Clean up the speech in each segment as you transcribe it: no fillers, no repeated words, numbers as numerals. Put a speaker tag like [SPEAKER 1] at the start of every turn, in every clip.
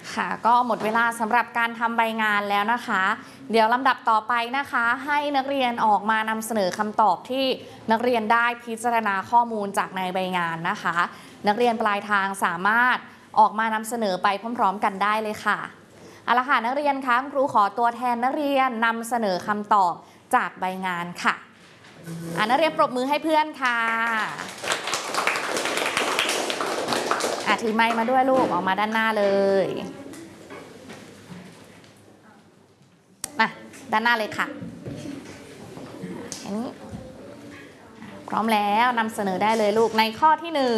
[SPEAKER 1] ค่ะก็หมดเวลาสำหรับการทำใบงานแล้วนะคะ เดี๋ยวลำดับต่อไปนะคะ ให้นักเรียนออกมานำเสนอคำตอบที่นักเรียนได้พิจารณาข้อมูลจากในใบงานนะคะ นักเรียนปลายทางสามารถออกมานำเสนอไปพร้อมๆกันได้เลยค่ะเอาละค่ะนักเรียนคะครูขอตัวแทนนักเรียนนำเสนอคำตอบจากใบงานค่ะนักเรียนปรบมือให้เพื่อนค่ะถือไมค์มาด้วยลูกออกมาด้านหน้าเลยมาด้านหน้าเลยค่ะอันนี้พร้อมแล้วนำเสนอได้เลยลูกในข้อที่1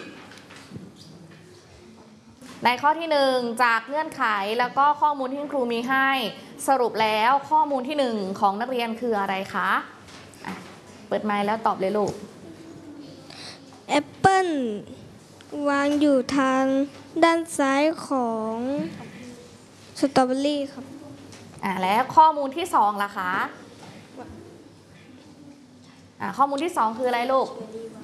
[SPEAKER 1] จากเงื่อนไขแล้วก็ข้อมูลที่ครูมีให้สรุปแล้วข้อมูลที่1ของนักเรียนคืออะไรคะเปิดไมค์แล้วตอบเลยลูก
[SPEAKER 2] แอปเปิ้ลวางอยู่ทางด้านซ้ายของสตรอเบอรี่ครับ
[SPEAKER 1] แล้วข้อมูลที่2ล่ะคะข้อมูลที่2คืออะไรลูก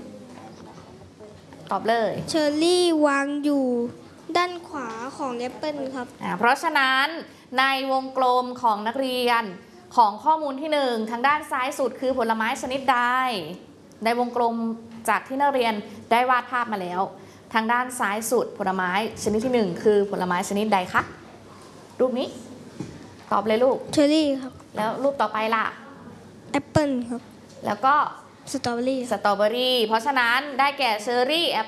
[SPEAKER 1] ตอบเลย
[SPEAKER 2] เชอร์รี่วางอยู่ด้านขวาของแอปเปิ้ลครับ
[SPEAKER 1] เพราะฉะนั้นในวงกลมของนักเรียนของข้อมูลที่1ทางด้านซ้ายสุดคือผลไม้ชนิดใดในวงกลมจากที่นักเรียนได้วาดภาพมาแล้วทางด้านซ้ายสุดผลไม้ชนิดที่1คือผลไม้ชนิดใดคะรูปนี้ตอบเลยลูก
[SPEAKER 2] เชอร์รี่ครับ
[SPEAKER 1] แล้วรูปต่อไปล่ะ
[SPEAKER 2] แอปเปิ้ลครับ
[SPEAKER 1] แล้วก็
[SPEAKER 2] สตรอเบอรี่
[SPEAKER 1] เพราะฉะนั้นได้แก่เชอร์รี่แอป